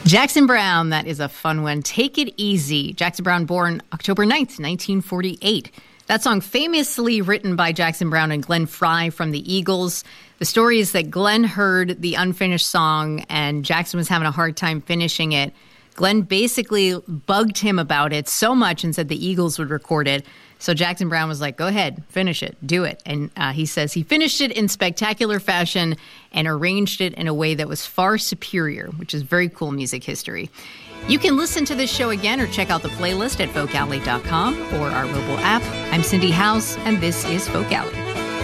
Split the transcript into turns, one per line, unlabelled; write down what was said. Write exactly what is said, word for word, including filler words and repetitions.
Jackson Browne, that is a fun one. Take It Easy. Jackson Browne, born October ninth, nineteen forty-eight. That song famously written by Jackson Browne and Glenn Frey from the Eagles. The story is that Glenn heard the unfinished song and Jackson was having a hard time finishing it. Glenn basically bugged him about it so much and said the Eagles would record it. So Jackson Browne was like, go ahead, finish it, do it. And uh, he says he finished it in spectacular fashion and arranged it in a way that was far superior, which is very cool music history. You can listen to this show again or check out the playlist at folk alley dot com or our mobile app. I'm Cindy House, and this is Folk Alley.